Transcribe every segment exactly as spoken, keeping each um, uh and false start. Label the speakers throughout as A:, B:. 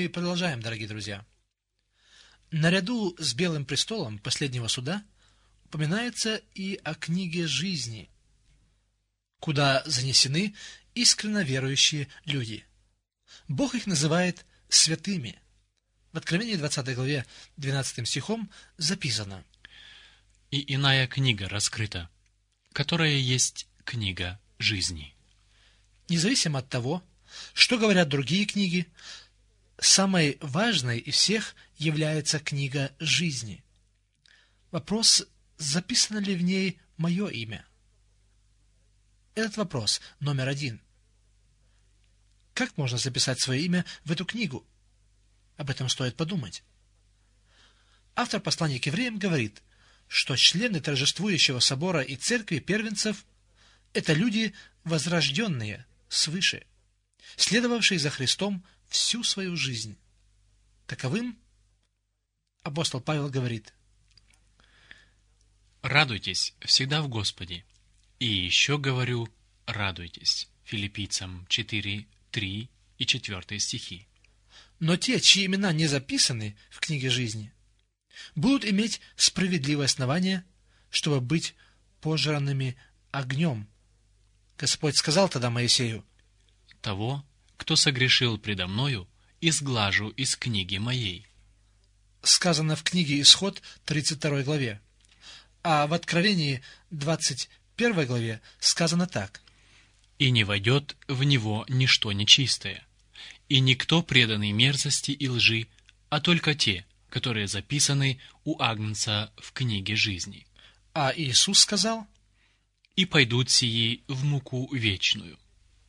A: мы продолжаем, дорогие друзья. Наряду с Белым престолом последнего суда упоминается и о книге жизни, куда занесены искренно верующие люди. Бог их называет святыми. В Откровении двадцатой главе двенадцатым стихом записано:
B: «И иная книга раскрыта, которая есть книга жизни».
A: Независимо от того, что говорят другие книги, самой важной из всех является книга жизни. Вопрос, записано ли в ней мое имя? Этот вопрос номер один. Как можно записать свое имя в эту книгу? Об этом стоит подумать. Автор послания к евреям говорит, что члены торжествующего собора и церкви первенцев – это люди возрожденные свыше, следовавшие за Христом всю свою жизнь. Таковым апостол Павел говорит:
B: «Радуйтесь всегда в Господе. И еще говорю, радуйтесь». Филиппийцам четыре, три и четыре стихи.
A: Но те, чьи имена не записаны в книге жизни, будут иметь справедливое основание, чтобы быть пожранными огнем. Господь сказал тогда Моисею:
B: «Того, кто согрешил предо мною, изглажу из книги моей».
A: Сказано в книге Исход тридцать второй главе. А в Откровении двадцать первой главе сказано так:
B: «И не войдет в него ничто нечистое, и никто преданный мерзости и лжи, а только те, которые записаны у Агнца в книге жизни».
A: А Иисус сказал:
B: «И пойдут сии в муку вечную».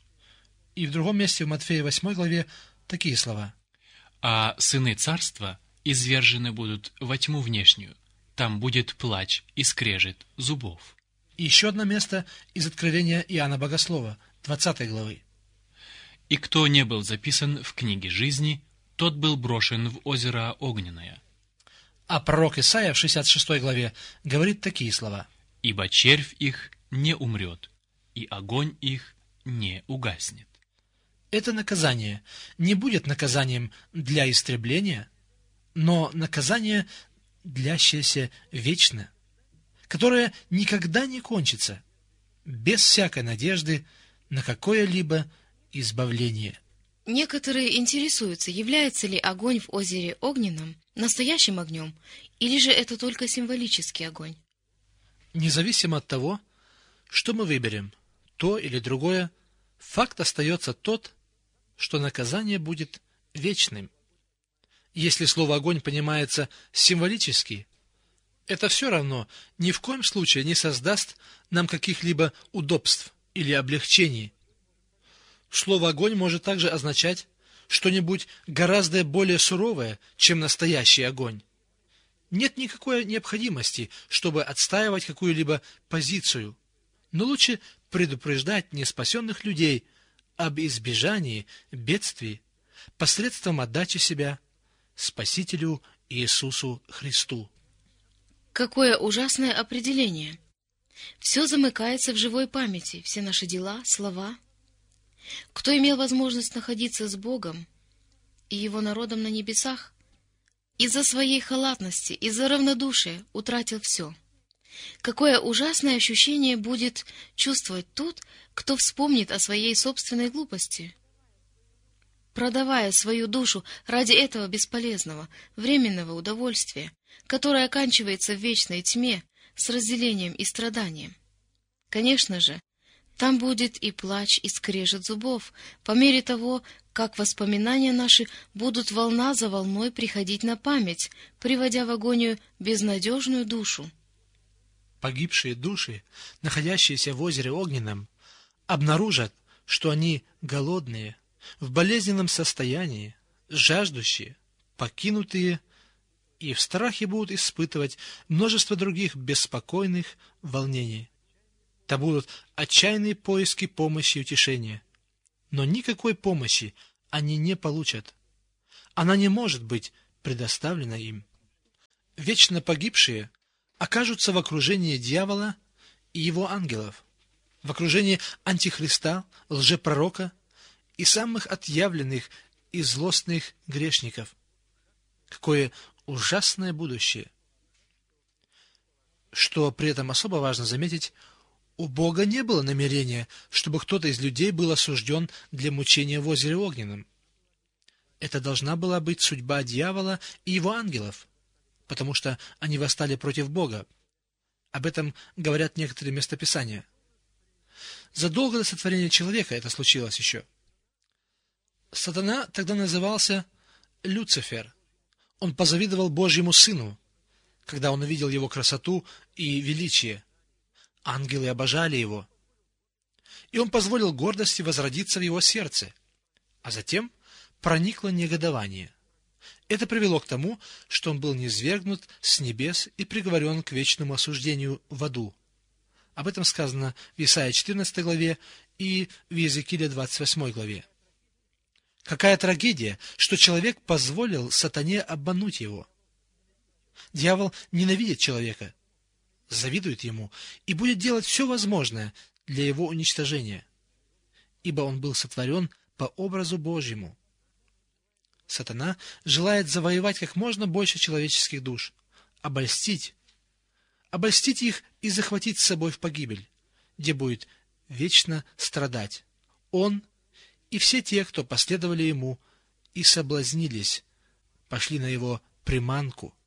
A: И в другом месте, в Матфея восьмой главе, такие слова:
B: «А сыны царства извержены будут во тьму внешнюю, там будет плач и скрежет зубов».
A: И еще одно место из Откровения Иоанна Богослова, двадцатой главы.
B: «И кто не был записан в книге жизни, тот был брошен в озеро огненное».
A: А пророк Исаия в шестьдесят шестой главе говорит такие слова:
B: «Ибо червь их не умрет, и огонь их не угаснет».
A: Это наказание не будет наказанием для истребления, но наказание, длящееся вечно, которое никогда не кончится, без всякой надежды на какое-либо избавление.
C: Некоторые интересуются, является ли огонь в озере огненном настоящим огнем, или же это только символический огонь.
A: Независимо от того, что мы выберем, то или другое, факт остается тот, что наказание будет вечным. Если слово «огонь» понимается символически, это все равно ни в коем случае не создаст нам каких-либо удобств или облегчений. Слово «огонь» может также означать что-нибудь гораздо более суровое, чем настоящий огонь. Нет никакой необходимости, чтобы отстаивать какую-либо позицию, но лучше предупреждать неспасенных людей об избежании бедствий посредством отдачи себя Спасителю Иисусу Христу.
C: Какое ужасное определение! Все замыкается в живой памяти, все наши дела, слова. Кто имел возможность находиться с Богом и Его народом на небесах, из-за своей халатности, из-за равнодушия утратил все. Какое ужасное ощущение будет чувствовать тот, кто вспомнит о своей собственной глупости, продавая свою душу ради этого бесполезного, временного удовольствия, которое оканчивается в вечной тьме с разделением и страданием. Конечно же, там будет и плач, и скрежет зубов, по мере того, как воспоминания наши будут волна за волной приходить на память, приводя в агонию безнадежную душу.
A: Погибшие души, находящиеся в озере огненном, обнаружат, что они голодные, в болезненном состоянии, жаждущие, покинутые, и в страхе будут испытывать множество других беспокойных волнений. Это будут отчаянные поиски помощи и утешения. Но никакой помощи они не получат. Она не может быть предоставлена им. Вечно погибшие окажутся в окружении дьявола и его ангелов, в окружении антихриста, лжепророка и самых отъявленных и злостных грешников. Какое ужасное будущее! Что при этом особо важно заметить, у Бога не было намерения, чтобы кто-то из людей был осужден для мучения в озере Огненном. Это должна была быть судьба дьявола и его ангелов, потому что они восстали против Бога. Об этом говорят некоторые местописания. Задолго до сотворения человека это случилось еще. Сатана тогда назывался Люцифер. Он позавидовал Божьему Сыну, когда он увидел его красоту и величие. Ангелы обожали его. И он позволил гордости возродиться в его сердце. А затем проникло негодование. Это привело к тому, что он был низвергнут с небес и приговорен к вечному осуждению в аду. Об этом сказано в Исайя четырнадцатой главе и в Иезекииле двадцать восьмой главе. Какая трагедия, что человек позволил сатане обмануть его. Дьявол ненавидит человека, завидует ему и будет делать все возможное для его уничтожения, ибо он был сотворен по образу Божьему. Сатана желает завоевать как можно больше человеческих душ, обольстить, обольстить их и захватить с собой в погибель, где будет вечно страдать. Он и все те, кто последовали ему и соблазнились, пошли на его приманку.